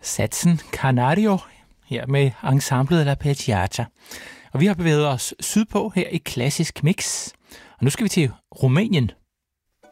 satsen Canario her med ensemblet La Pecciata. Og vi har bevæget os sydpå her i Klassisk Mix. Og nu skal vi til Rumænien.